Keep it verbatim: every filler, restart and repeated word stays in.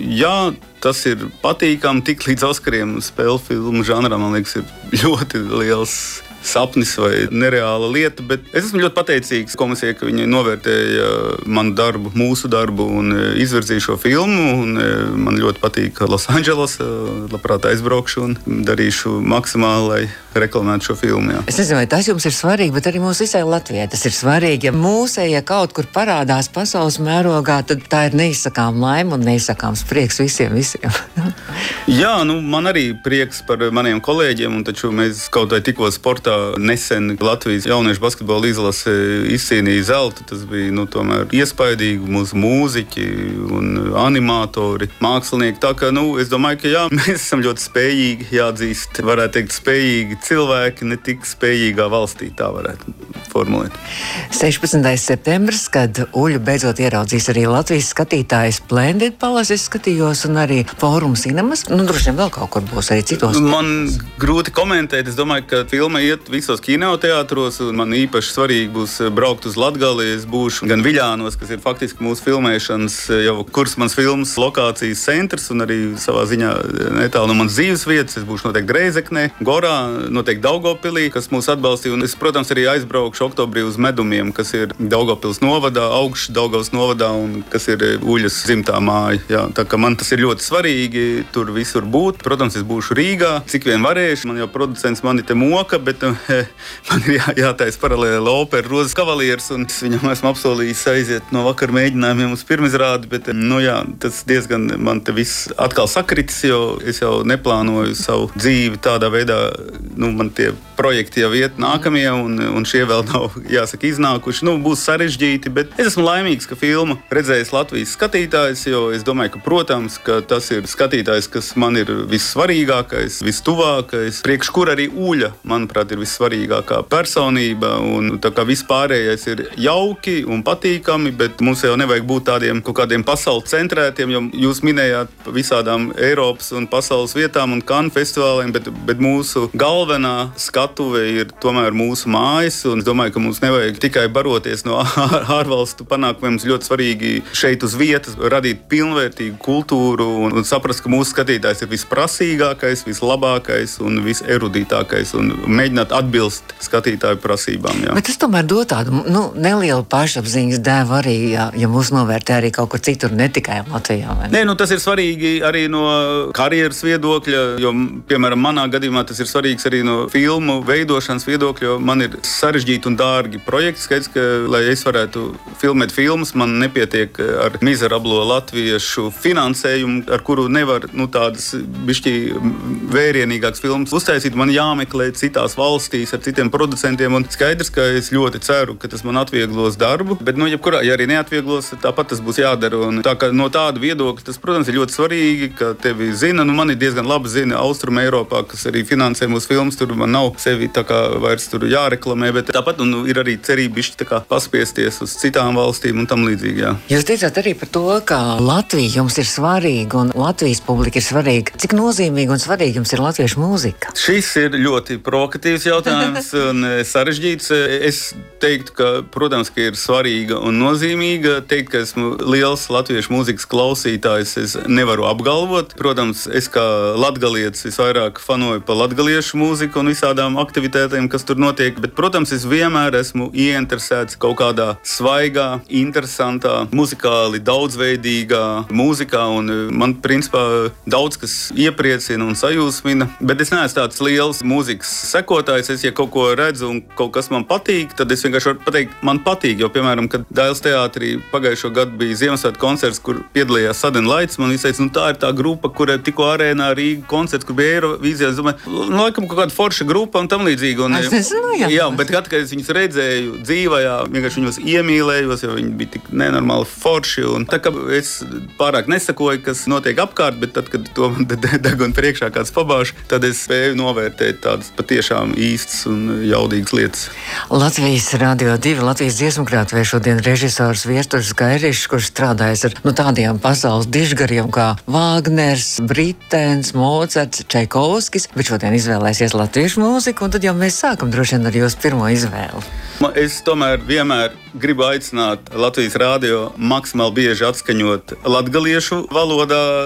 jā, tas ir patīkami, tik līdz Oskariem spēļu filmu žanram, man liekas, ir ļoti liels sapnis vai nereāla lieta, bet es esmu ļoti pateicīgs komisijai, ka viņi novērtēja manu darbu, mūsu darbu un izvirzīja šo filmu. Un man ļoti patīk Losandželos, labprāt aizbraukšu un darīšu maksimāli, lai reklamētu šo filmu. Jā. Es nezinu, vai tas jums ir svarīgi, bet arī mums visai Latvijai tas ir svarīgi. Ja mūsēja kaut kur parādās pasaules mērogā, tad tā ir neizsakām laima un neizsakāms prieks visiem, visiem. Jā, nu man arī prieks par maniem kolēģiem, un taču mēs kaut vai tikko sportā nesen Latvijas jauniešu basketbola izlase izcīnīja zeltu. Tas bija nu, tomēr iespaidīgi. Mūsu mūziķi un animatori, mākslinieki. Tā kā, nu, es domāju, ka jā, mēs esam ļoti spējīgi, jāatzīst, varētu teikt, spējīgi cilvēki, ne tik spējīgā valstī, tā varētu formulēt. sešpadsmitais septembris, kad Uļu beidzot ieraudzīs arī Latvijas skatītājs Splendid Palace, es skatījos, un arī Forum Cinemas. Nu, droši vien vēl kaut kur būs arī citos. Man grūti komentēt. Es domāju, ka filma iet visos kinoteātros, un man īpaši svarīgi būs braukt uz Latgali. Es būšu gan Viļānos, kas ir faktiski mūsu filmēšanas jau kurs mans filmas lokācijas centrs, un arī savā ziņā netālu no manas dzīves vietas. Es būšu noteikti Reizeknē, Gorā, noteikti Daugavpilī, kas mūs atbalstīja. Un es, protams, arī aizbraukšu oktobrī uz Medumiem, kas ir Daugavpils novadā, Augšs Daugavas novadā, un kas ir Uļas dzimtā māja. Jā, tā kā man tas ir ļoti svarīgi tur visur būt. Protams, es būšu Rīgā, cik vien varēšu. Man jau producents mani te moka, bet man ir jā, jātaisa paralēli opera Rozes kavalieris, un es viņam esmu apsolījis aiziet no vakar mēģinājumiem uz pirmizrādi, bet, nu jā, tas diezgan man te viss atkal sakritis, jo es jau neplānoju savu dzīvi tādā veidā, nu, man tie projekti jau iet nākamie, un, un šie vēl nav, jāsaka, iznākuši. Nu, būs sarežģīti, bet es esmu laimīgs, ka filmu redzējis Latvijas skatītājs, jo es domāju, ka, protams, ka tas ir skatītājs, kas man ir vissvarīgākais, vistuvākais, priekš kur arī Uļa, manuprāt, ir vissvarīgākā personība, un tā kā vispārējais ir jauki un patīkami, bet mums jau nevajag būt tādiem kaut kādiem pasaules centrētiem, jo jūs minējāt visādām Eiropas un pasaules vietām un Cannes festivāliem, bet, bet mūsu galvenā skatuve ir tomēr mūsu mājas, un es domāju, ka mums nevajag tikai baroties no ārvalstu panākumiem. Mums ļoti svarīgi šeit uz vietas radīt pilnvērtīgu kultūru un, un saprast, ka mūsu skatītājs ir visprasīgākais, vislabākais un viserudītākais, un mēģināt atbilst skatītāju prasībām. Jā. Bet tas tomēr dod tādu nu, nelielu pašapziņas devu arī, ja, ja mūs novērtē arī kaut kur citur, ne tikai Latvijā. Nē, nu tas ir svarīgi arī no karjeras viedokļa, jo, piemēram, manā gadījumā tas ir svarīgs arī no filmu veidošanas viedokļa, jo man ir sarežģīti un dārgi projekti. Skaidrs, ka, lai es varētu filmēt filmas, man nepietiek ar mizerablo latviešu finansējumu, ar kuru nevar nu, tādas bišķi vērienīgākas filmas uztaisīt. Man jāmeklē citās valstīs ar citiem producentiem, un skaidrs, ka es ļoti ceru, ka tas man atvieglos darbu, bet, nu, jebkurā, ja arī neatvieglos, tāpat tas būs jādara. Un tā kā no tāda viedokļa tas, protams, ir ļoti svarīgi, ka tevi zina, nu, man ir diezgan labi zina Austrum Eiropā, kas arī finansē mūsu filmas, tur man nav sevi tā kā vairs tur jāreklamē, bet tāpat nu, ir arī cerība bišķi tā kā paspiesties uz citām valstīm un tam līdzīgi, jā. Jūs teicāt arī par to, ka Latvija jums ir svarīga un Latvijas publika ir svarīga. Cik nozīmīga un svarīga jums ir latviešu mūzika? Šis ir ļoti provokatīvs jautājums un sarežģīts. Es teiktu, ka, protams, ka ir svarīga un nozīmīga. Teikt, ka esmu liels latviešu mūzikas klausītājs, es nevaru apgalvot. Protams, es kā latgalietis visvairāk fanoju pa latgaliešu mūziku un visādām aktivitātēm, kas tur notiek, bet, protams, es vienmēr esmu ieinteresēts kaut kādā svaigā, interesantā, muzikāli daudzveidīgā mūzikā, un man, principā, daudz kas iepriecina un sajūsmina, bet es neesmu tāds liels mūzikas sekotājs. Es, ja kaut ko redzu un kaut kas man patīk, tad es vienkārši varu pateikt, man patīk, jo, piemēram, kad Dailes teātrī pagājušo gadu bija Ziemassvētku koncerts, kur piedalījās Sudden Lights, man visais, nu tā ir tā grupa, kura tikko arēnā Rīga koncerts, kur bija Eirovīzijā, es domāju, nu, laikam kaut kāda forša grupa un tam līdzīgi. Un, es nezinu, jā. Jā, bet kad, kad es viņus redzēju dzīvajā, vienkārši viņos iemīlējos, jo viņi bija tik nenormāli forši, un tā kā es pārāk nesakoju, kas notiek apkārt, bet tad, kad to man deg un priekšā kāds pabāž, tad es spēju novērtēt tādas patiešām īstas un jaudīgas lietas. Latvijas Radio divi, Latvijas dziesmukrātuvē šodien režisors Viesturs Gairišs, kurš strādājas ar nu, tādiem pasaules dižgariem kā Vāgners, Britens, Mocarts, Čaikovskis, bet šodien izvēlēsies latviešu mūziku, un tad jau mēs sākam droši vien ar jūsu pirmo izvēli. Es tomēr vienmēr gribu aicināt Latvijas radio maksimāli bieži atskaņot latgaliešu valodā